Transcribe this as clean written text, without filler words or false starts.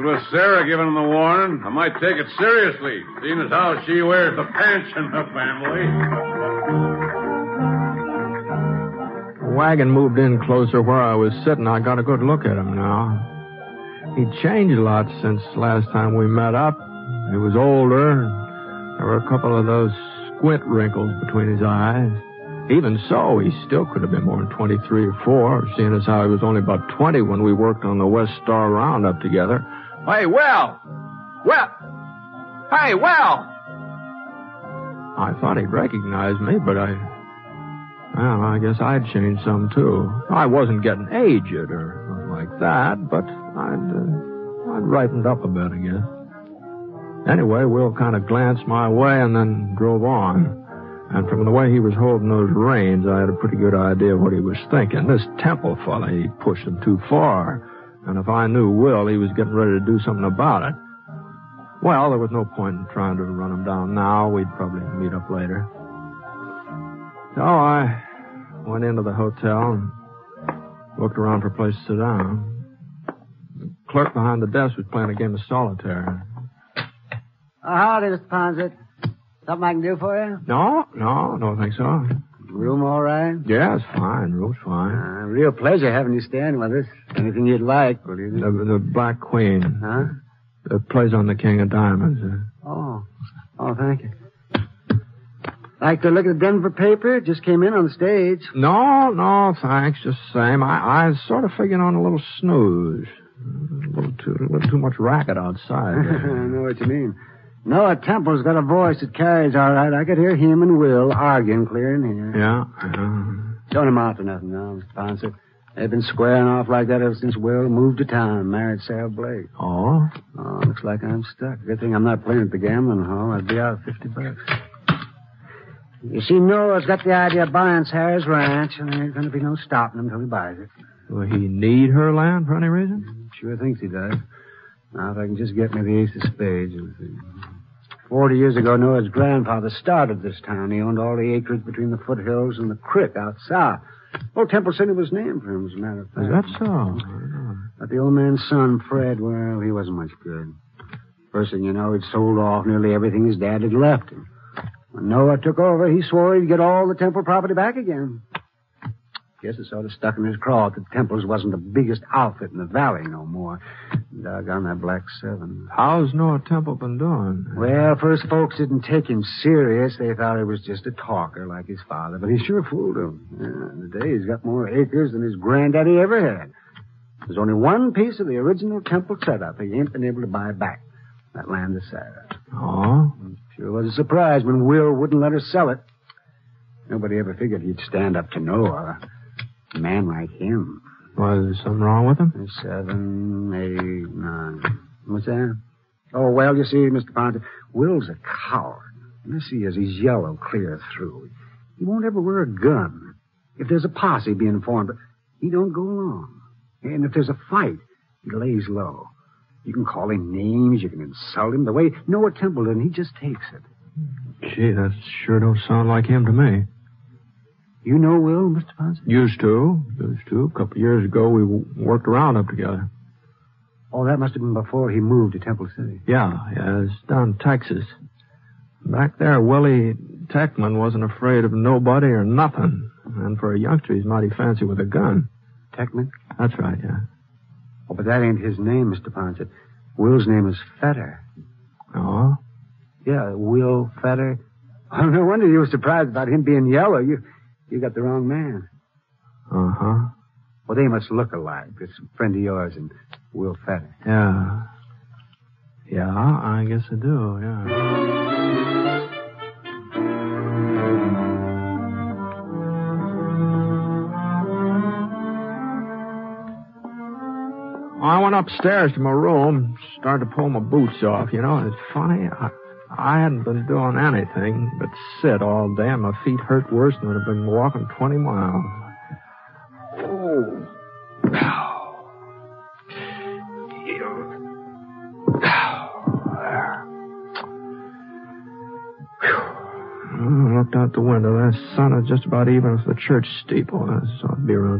it was Sarah giving him the warning, I might take it seriously, seeing as how she wears the pants in the family. The wagon moved in closer where I was sitting. I got a good look at him now. He'd changed a lot since last time we met up. He was older. There were a couple of those squint wrinkles between his eyes. Even so, he still could have been more than 23 or 4, seeing as how he was only about 20 when we worked on the West Star Roundup together. Hey, Will! Hey, Will! I thought he'd recognize me, but I guess I'd changed some, too. I wasn't getting aged or like that, but I'd ripened up a bit, I guess. Anyway, Will kind of glanced my way and then drove on. And from the way he was holding those reins, I had a pretty good idea of what he was thinking. This Temple fella, he pushed him too far. And if I knew Will, he was getting ready to do something about it. Well, there was no point in trying to run him down now. We'd probably meet up later. So I went into the hotel and looked around for a place to sit down. The clerk behind the desk was playing a game of solitaire. Howdy, Mr. Ponset. Something I can do for you? No, don't think so. Room all right? Yeah, it's fine. Room's fine. Real pleasure having you staying with us. Anything you'd like, will you? The Black Queen. Huh? It plays on the King of Diamonds. Oh, thank you. Like to look at the Denver paper? It just came in on the stage. No, thanks. Just the same. I was sort of figuring on a little snooze. A little too much racket outside. I know what you mean. Noah Temple's got a voice that carries all right. I could hear him and Will arguing clear in here. Yeah? Don't amount to nothing now, Mr. Ponset. They've been squaring off like that ever since Will moved to town and married Sarah Blake. Oh? Oh, looks like I'm stuck. Good thing I'm not playing at the gambling hall. I'd be out $50. You see, Noah's got the idea of buying Sarah's ranch, and there ain't going to be no stopping him until he buys it. Will he need her land for any reason? Sure thinks he does. Now, if I can just get me the ace of spades, you'll see. 40 years ago, Noah's grandfather started this town. He owned all the acreage between the foothills and the creek out south. Old Temple said it was named for him, as a matter of fact. Is that so? But the old man's son, Fred, well, he wasn't much good. First thing you know, he'd sold off nearly everything his dad had left him. When Noah took over, he swore he'd get all the Temple property back again. Guess it sort of stuck in his craw that Temple's wasn't the biggest outfit in the valley no more. Doggone that Black Seven. How's Noah Temple been doing? Well, first folks didn't take him serious. They thought he was just a talker like his father, but he sure fooled them. Yeah, today he's got more acres than his granddaddy ever had. There's only one piece of the original Temple setup he ain't been able to buy back. That land of Sarah. Oh? Sure was a surprise when Will wouldn't let her sell it. Nobody ever figured he'd stand up to Noah. A man like him. Was there something wrong with him? 7, 8, 9. What's that? Oh, well, you see, Mr. Ponset, Will's a coward. You see, as he's yellow clear through. He won't ever wear a gun. If there's a posse being formed, he don't go along. And if there's a fight, he lays low. You can call him names, you can insult him. The way Noah Temple did, he just takes it. Gee, that sure don't sound like him to me. You know Will, Mr. Ponset? Used to. A couple of years ago, we worked around up together. Oh, that must have been before he moved to Temple City. Yeah, it's down in Texas. Back there, Willie Techman wasn't afraid of nobody or nothing. And for a youngster, he's mighty fancy with a gun. Techman? That's right, yeah. Oh, but that ain't his name, Mr. Ponset. Will's name is Fetter. Oh? Yeah, Will Fetter. Oh, no wonder you were surprised about him being yellow. You got the wrong man. Uh-huh. Well, they must look alike. This friend of yours and Will Fetter. Yeah. Yeah, I guess I do, yeah. I went upstairs to my room, started to pull my boots off, you know, and it's funny, I hadn't been doing anything but sit all day, and my feet hurt worse than I've been walking 20 miles. Oh. I looked out the window. That sun is just about even with the church steeple. So I'd be around